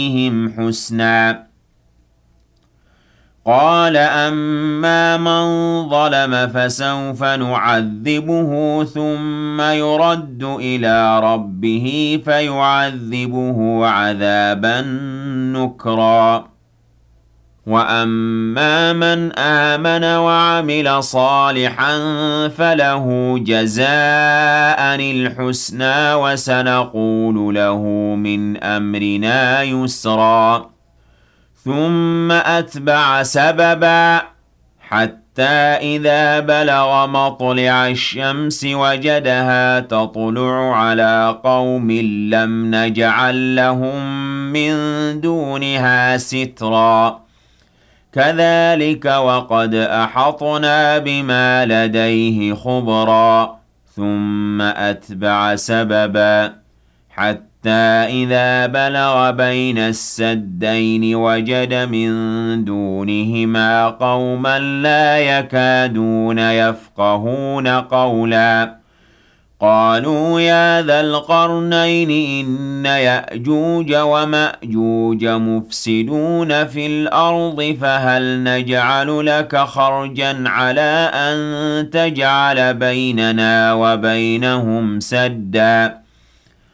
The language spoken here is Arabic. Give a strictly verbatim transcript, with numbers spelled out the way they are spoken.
بِهِمْ حُسْنًا. قَالَ أَمَّا مَنْ ظَلَمَ فَسَوْفَ نُعَذِّبُهُ ثُمَّ يُرَدُّ إِلَى رَبِّهِ فَيُعَذِّبُهُ عَذَابًا نُكْرًا. وَأَمَّا مَنْ آمَنَ وَعَمِلَ صَالِحًا فَلَهُ جَزَاءً الْحُسْنَى وَسَنَقُولُ لَهُ مِنْ أَمْرِنَا يُسْرًا. ثُمَّ أَتْبَعَ سَبَبًا حَتَّى إِذَا بَلَغَ مَطْلِعَ الشَّمْسِ وَجَدَهَا تَطْلُعُ عَلَىٰ قَوْمٍ لَّمْ نَجْعَل لَّهُم مِّن دُونِهَا سِتْرًا. كَذَٰلِكَ وَقَدْ أَحَطْنَا بِمَا لَدَيْهِ خُبْرًا. ثُمَّ أَتْبَعَ سَبَبًا حَتَّىٰ إِذَا بَلَغَ بَيْنَ السَّدَّيْنِ وَجَدَ مِن دُونِهِمَا قَوْمًا لَّا يَكَادُونَ يَفْقَهُونَ قَوْلًا. قَالُوا يَا ذَا الْقَرْنَيْنِ إِنَّ يَأْجُوجَ وَمَأْجُوجَ مُفْسِدُونَ فِي الْأَرْضِ فَهَلْ نَجْعَلُ لَكَ خَرْجًا عَلَىٰ أَن تَجْعَلَ بَيْنَنَا وَبَيْنَهُمْ سَدًّا